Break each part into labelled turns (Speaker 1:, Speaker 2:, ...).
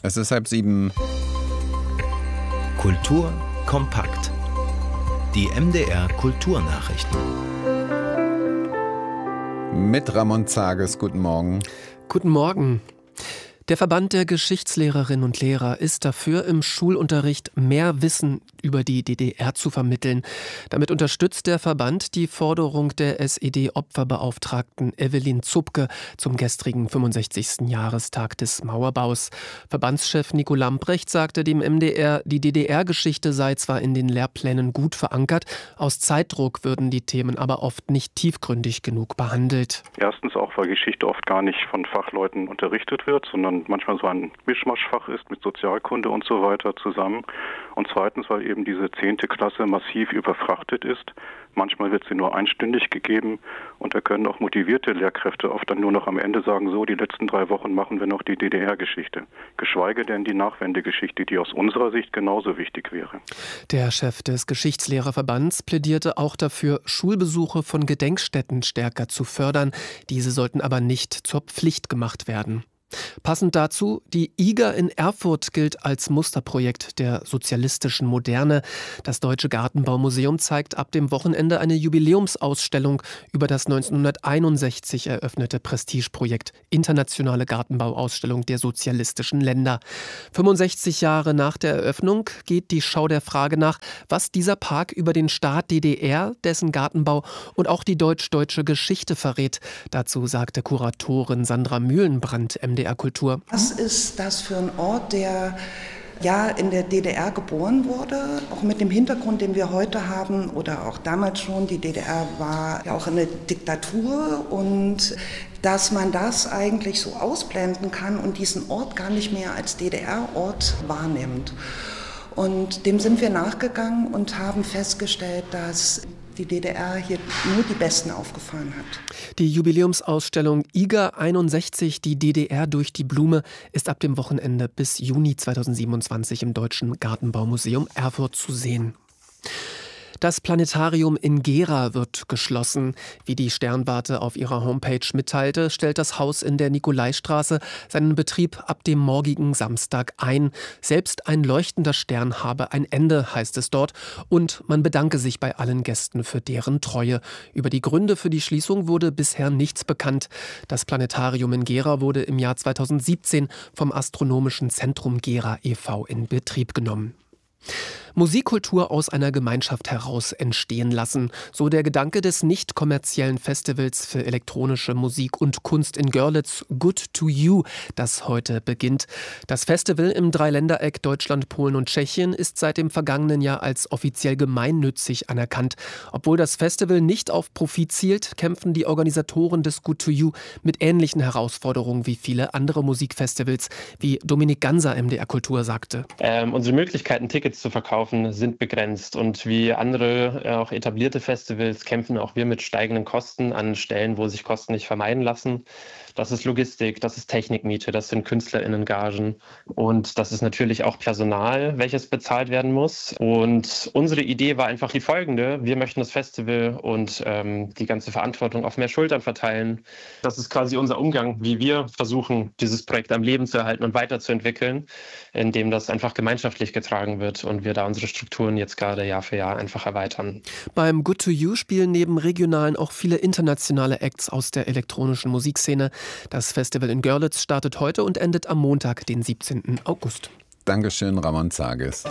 Speaker 1: Es ist 6:30.
Speaker 2: Kultur kompakt. Die MDR Kulturnachrichten.
Speaker 1: Mit Ramon Zages, guten Morgen.
Speaker 3: Guten Morgen. Der Verband der Geschichtslehrerinnen und Lehrer ist dafür, im Schulunterricht mehr Wissen über die DDR zu vermitteln. Damit unterstützt der Verband die Forderung der SED-Opferbeauftragten Evelyn Zupke zum gestrigen 65. Jahrestag des Mauerbaus. Verbandschef Nico Lamprecht sagte dem MDR, die DDR-Geschichte sei zwar in den Lehrplänen gut verankert, aus Zeitdruck würden die Themen aber oft nicht tiefgründig genug behandelt.
Speaker 4: Erstens auch, weil Geschichte oft gar nicht von Fachleuten unterrichtet wird, sondern manchmal so ein Mischmaschfach ist mit Sozialkunde und so weiter zusammen. Und zweitens, weil eben diese 10. Klasse massiv überfrachtet ist. Manchmal wird sie nur einstündig gegeben und da können auch motivierte Lehrkräfte oft dann nur noch am Ende sagen, so, die letzten 3 Wochen machen wir noch die DDR-Geschichte. Geschweige denn die Nachwendegeschichte, die aus unserer Sicht genauso wichtig wäre.
Speaker 3: Der Chef des Geschichtslehrerverbands plädierte auch dafür, Schulbesuche von Gedenkstätten stärker zu fördern. Diese sollten aber nicht zur Pflicht gemacht werden. Passend dazu, die IGA in Erfurt gilt als Musterprojekt der sozialistischen Moderne. Das Deutsche Gartenbaumuseum zeigt ab dem Wochenende eine Jubiläumsausstellung über das 1961 eröffnete Prestigeprojekt Internationale Gartenbauausstellung der sozialistischen Länder. 65 Jahre nach der Eröffnung geht die Schau der Frage nach, was dieser Park über den Staat DDR, dessen Gartenbau und auch die deutsch-deutsche Geschichte verrät. Dazu sagte Kuratorin Sandra Mühlenbrandt, MDR Kultur.
Speaker 5: Was ist das für ein Ort, der ja in der DDR geboren wurde, auch mit dem Hintergrund, den wir heute haben oder auch damals schon. Die DDR war ja auch eine Diktatur und dass man das eigentlich so ausblenden kann und diesen Ort gar nicht mehr als DDR-Ort wahrnimmt. Und dem sind wir nachgegangen und haben festgestellt, dass die DDR hier nur die Besten aufgefahren hat.
Speaker 3: Die Jubiläumsausstellung IGA 61, die DDR durch die Blume, ist ab dem Wochenende bis Juni 2027 im Deutschen Gartenbaumuseum Erfurt zu sehen. Das Planetarium in Gera wird geschlossen. Wie die Sternwarte auf ihrer Homepage mitteilte, stellt das Haus in der Nikolaistraße seinen Betrieb ab dem morgigen Samstag ein. Selbst ein leuchtender Stern habe ein Ende, heißt es dort. Und man bedanke sich bei allen Gästen für deren Treue. Über die Gründe für die Schließung wurde bisher nichts bekannt. Das Planetarium in Gera wurde im Jahr 2017 vom Astronomischen Zentrum Gera e.V. in Betrieb genommen. Musikkultur aus einer Gemeinschaft heraus entstehen lassen. So der Gedanke des nicht kommerziellen Festivals für elektronische Musik und Kunst in Görlitz, Good to You, das heute beginnt. Das Festival im Dreiländereck Deutschland, Polen und Tschechien ist seit dem vergangenen Jahr als offiziell gemeinnützig anerkannt. Obwohl das Festival nicht auf Profit zielt, kämpfen die Organisatoren des Good to You mit ähnlichen Herausforderungen wie viele andere Musikfestivals, wie Dominik Ganser, MDR Kultur, sagte.
Speaker 6: Unsere Möglichkeiten, Tickets zu verkaufen, sind begrenzt und wie andere, auch etablierte Festivals, kämpfen auch wir mit steigenden Kosten an Stellen, wo sich Kosten nicht vermeiden lassen. Das ist Logistik, das ist Technikmiete, das sind KünstlerInnen-Gagen und das ist natürlich auch Personal, welches bezahlt werden muss. Und unsere Idee war einfach die folgende: Wir möchten das Festival und die ganze Verantwortung auf mehr Schultern verteilen. Das ist quasi unser Umgang, wie wir versuchen, dieses Projekt am Leben zu erhalten und weiterzuentwickeln, indem das einfach gemeinschaftlich getragen wird und wir da unsere Strukturen jetzt gerade Jahr für Jahr einfach erweitern.
Speaker 3: Beim Good to You spielen neben regionalen auch viele internationale Acts aus der elektronischen Musikszene. Das Festival in Görlitz startet heute und endet am Montag, den 17. August.
Speaker 1: Dankeschön, Ramon Zages.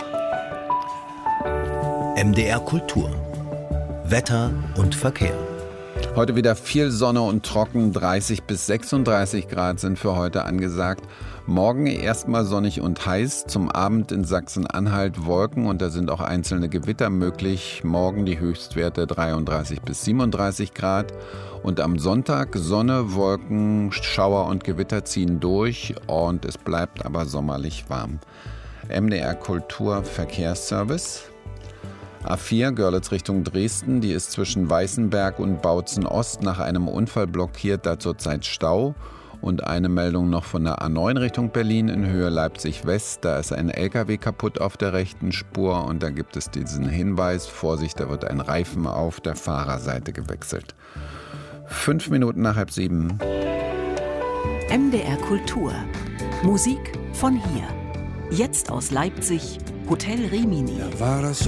Speaker 2: MDR Kultur. Wetter und Verkehr.
Speaker 1: Heute wieder viel Sonne und trocken, 30 bis 36 Grad sind für heute angesagt. Morgen erstmal sonnig und heiß, zum Abend in Sachsen-Anhalt Wolken und da sind auch einzelne Gewitter möglich. Morgen die Höchstwerte 33 bis 37 Grad und am Sonntag Sonne, Wolken, Schauer und Gewitter ziehen durch und es bleibt aber sommerlich warm. MDR Kultur Verkehrsservice. A4 Görlitz Richtung Dresden, die ist zwischen Weißenberg und Bautzen Ost nach einem Unfall blockiert, da zurzeit Stau. Und eine Meldung noch von der A9 Richtung Berlin in Höhe Leipzig West. Da ist ein LKW kaputt auf der rechten Spur und da gibt es diesen Hinweis: Vorsicht, da wird ein Reifen auf der Fahrerseite gewechselt. 5 Minuten nach 6:30.
Speaker 7: MDR Kultur. Musik von hier. Jetzt aus Leipzig, Hotel Rimini.